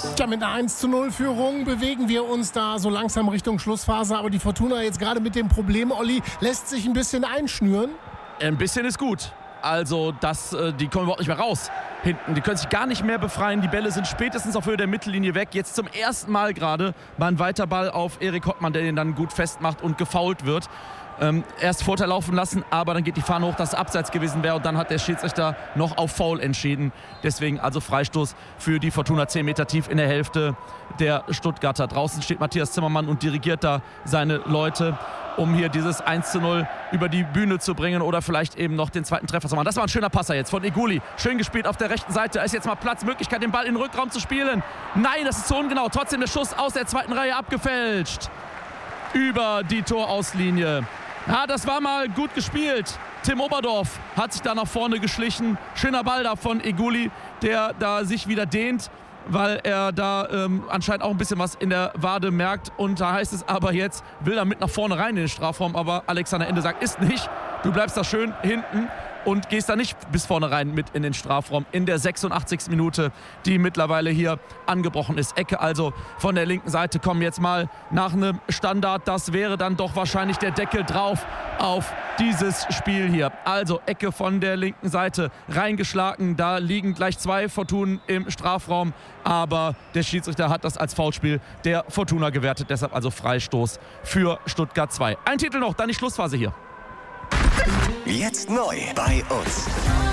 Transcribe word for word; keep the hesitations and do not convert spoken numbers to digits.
Ja, mit einer eins zu null Führung bewegen wir uns da so langsam Richtung Schlussphase. Aber die Fortuna jetzt gerade mit dem Problem, Olli, lässt sich ein bisschen einschnüren. Ein bisschen ist gut. Also das, äh, die kommen überhaupt nicht mehr raus hinten. Die können sich gar nicht mehr befreien. Die Bälle sind spätestens auf Höhe der Mittellinie weg. Jetzt zum ersten Mal gerade mal ein weiter Ball auf Erik Hottmann, der den dann gut festmacht und gefoult wird. Ähm, erst Vorteil laufen lassen, aber dann geht die Fahne hoch, dass es Abseits gewesen wäre und dann hat der Schiedsrichter noch auf Foul entschieden. Deswegen also Freistoß für die Fortuna, zehn Meter tief in der Hälfte der Stuttgarter. Draußen steht Matthias Zimmermann und dirigiert da seine Leute, um hier dieses eins zu null über die Bühne zu bringen oder vielleicht eben noch den zweiten Treffer zu machen. Das war ein schöner Passer jetzt von Eguli. Schön gespielt auf der rechten Seite. Da ist jetzt mal Platz, Möglichkeit, den Ball in den Rückraum zu spielen. Nein, das ist zu ungenau. Trotzdem der Schuss aus der zweiten Reihe abgefälscht. Über die Torauslinie. Ja, das war mal gut gespielt. Tim Oberdorf hat sich da nach vorne geschlichen. Schöner Ball da von Eguli, der da sich wieder dehnt, weil er da ähm, anscheinend auch ein bisschen was in der Wade merkt. Und da heißt es aber jetzt, will er mit nach vorne rein in den Strafraum. Aber Alexander Ende sagt, ist nicht. Du bleibst da schön hinten und gehst da nicht bis vorne rein mit in den Strafraum in der sechsundachtzigsten Minute, die mittlerweile hier angebrochen ist. Ecke also von der linken Seite, kommen jetzt mal nach einem Standard. Das wäre dann doch wahrscheinlich der Deckel drauf auf dieses Spiel hier. Also Ecke von der linken Seite reingeschlagen. Da liegen gleich zwei Fortunen im Strafraum, aber der Schiedsrichter hat das als Foulspiel der Fortuna gewertet. Deshalb also Freistoß für Stuttgart zwei. Ein Titel noch, dann die Schlussphase hier. Jetzt neu bei uns.